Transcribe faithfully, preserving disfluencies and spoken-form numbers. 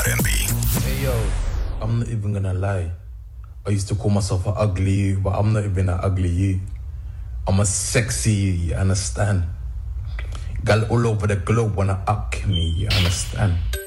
R and B. Hey yo, I'm not even gonna lie. I used to call myself an ugly you, but I'm not even an ugly you. I'm a sexy you, you understand? Girl all over the globe wanna up me, you understand?